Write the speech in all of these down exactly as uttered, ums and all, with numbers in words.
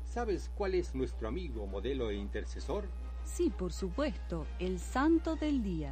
¿Sabes cuál es nuestro amigo, modelo e intercesor? Sí, por supuesto, el santo del día.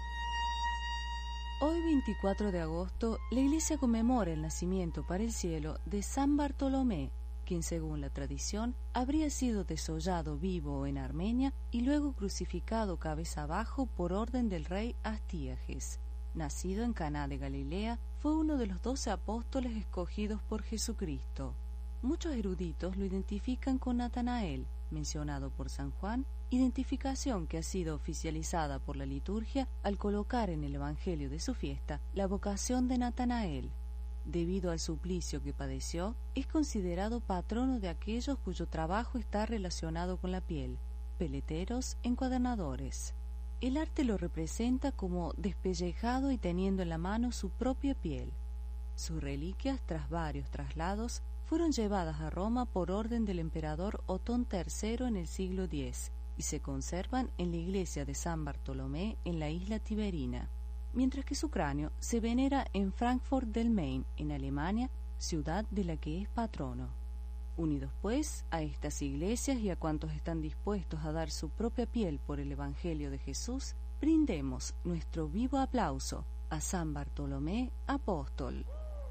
Hoy, veinticuatro de agosto, la Iglesia conmemora el nacimiento para el cielo de San Bartolomé, quien según la tradición habría sido desollado vivo en Armenia y luego crucificado cabeza abajo por orden del rey Astíages. Nacido en Caná de Galilea, fue uno de los doce apóstoles escogidos por Jesucristo. Muchos eruditos lo identifican con Natanael, mencionado por San Juan, identificación que ha sido oficializada por la liturgia al colocar en el Evangelio de su fiesta la vocación de Natanael. Debido al suplicio que padeció, es considerado patrono de aquellos cuyo trabajo está relacionado con la piel, peleteros, encuadernadores. El arte lo representa como despellejado y teniendo en la mano su propia piel. Sus reliquias, tras varios traslados, fueron llevadas a Roma por orden del emperador Otón tercero en el siglo diez y se conservan en la iglesia de San Bartolomé en la isla Tiberina, mientras que su cráneo se venera en Frankfurt del Main, en Alemania, ciudad de la que es patrono. Unidos pues a estas iglesias y a cuantos están dispuestos a dar su propia piel por el Evangelio de Jesús, brindemos nuestro vivo aplauso a San Bartolomé Apóstol.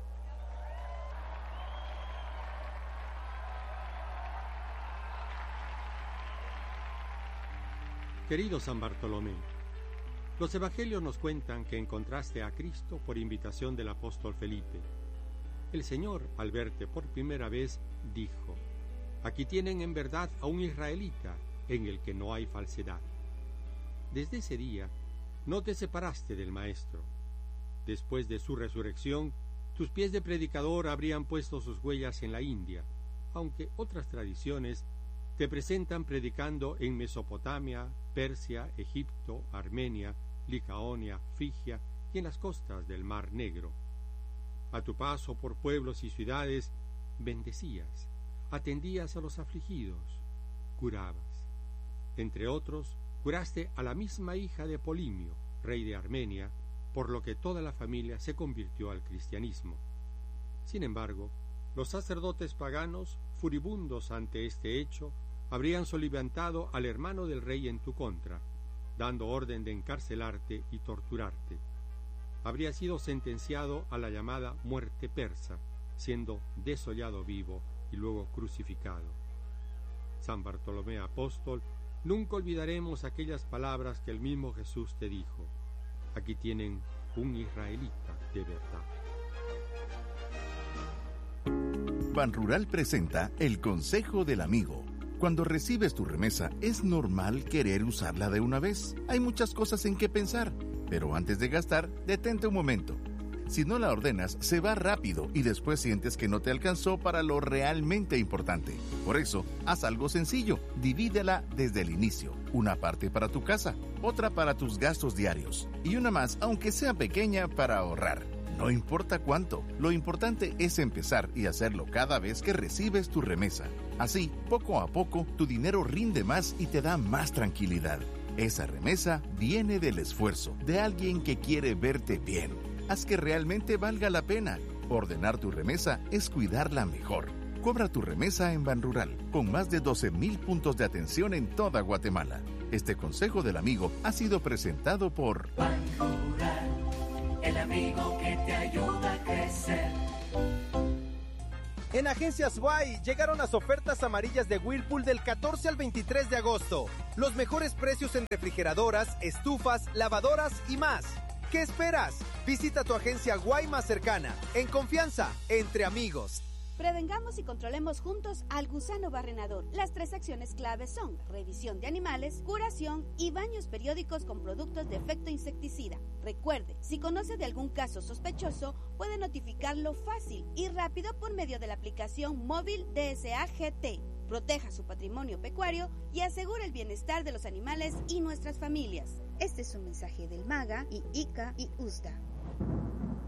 Querido San Bartolomé, los evangelios nos cuentan que encontraste a Cristo por invitación del apóstol Felipe. El Señor, al verte por primera vez, dijo: aquí tienen en verdad a un israelita en el que no hay falsedad. Desde ese día no te separaste del Maestro. Después de su resurrección, tus pies de predicador habrían puesto sus huellas en la India, aunque otras tradiciones te presentan predicando en Mesopotamia, Persia, Egipto, Armenia, Licaonia, Frigia y en las costas del Mar Negro. A tu paso por pueblos y ciudades, bendecías, atendías a los afligidos, curabas. Entre otros, curaste a la misma hija de Polimio, rey de Armenia, por lo que toda la familia se convirtió al cristianismo. Sin embargo, los sacerdotes paganos, furibundos ante este hecho, habrían soliviantado al hermano del rey en tu contra, dando orden de encarcelarte y torturarte. Habría sido sentenciado a la llamada muerte persa, siendo desollado vivo y luego crucificado. San Bartolomé Apóstol, nunca olvidaremos aquellas palabras que el mismo Jesús te dijo: aquí tienen un israelita de verdad. Banrural presenta el Consejo del Amigo. Cuando recibes tu remesa, es normal querer usarla de una vez. Hay muchas cosas en que pensar, pero antes de gastar, detente un momento. Si no la ordenas, se va rápido y después sientes que no te alcanzó para lo realmente importante. Por eso, haz algo sencillo. Divídela desde el inicio. Una parte para tu casa, otra para tus gastos diarios y una más, aunque sea pequeña, para ahorrar. No importa cuánto, lo importante es empezar y hacerlo cada vez que recibes tu remesa. Así, poco a poco, tu dinero rinde más y te da más tranquilidad. Esa remesa viene del esfuerzo de alguien que quiere verte bien. Haz que realmente valga la pena. Ordenar tu remesa es cuidarla mejor. Cobra tu remesa en Banrural, con más de doce mil puntos de atención en toda Guatemala. Este consejo del amigo ha sido presentado por Banrural, el amigo que te ayuda a crecer. En Agencias Guay llegaron las ofertas amarillas de Whirlpool del catorce al veintitrés de agosto. Los mejores precios en refrigeradoras, estufas, lavadoras y más. ¿Qué esperas? Visita tu agencia Guay más cercana. En confianza, entre amigos. Prevengamos y controlemos juntos al gusano barrenador. Las tres acciones claves son revisión de animales, curación y baños periódicos con productos de efecto insecticida. Recuerde, si conoce de algún caso sospechoso, puede notificarlo fácil y rápido por medio de la aplicación móvil D S A G T. Proteja su patrimonio pecuario y asegure el bienestar de los animales y nuestras familias. Este es un mensaje del MAGA y I C A y U S D A.